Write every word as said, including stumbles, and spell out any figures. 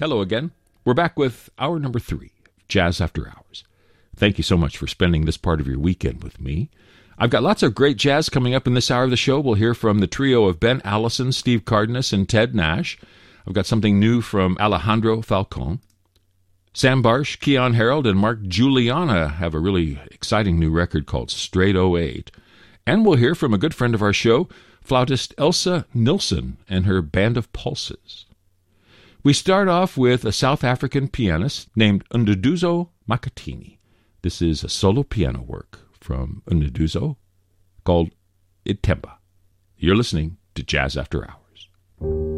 Hello again. We're back with hour number three, Jazz After Hours. Thank you so much for spending this part of your weekend with me. I've got lots of great jazz coming up in this hour of the show. We'll hear from the trio of Ben Allison, Steve Cardenas, and Ted Nash. I've got something new from Alejandro Falcon. Sam Barsh, Keon Harold, and Mark Juliana have a really exciting new record called Straight oh eight. And we'll hear from a good friend of our show, flautist Elsa Nilsson and her Band of Pulses. We start off with a South African pianist named Nduduzo Makhathini. This is a solo piano work from Nduduzo called Itemba. You're listening to Jazz After Hours.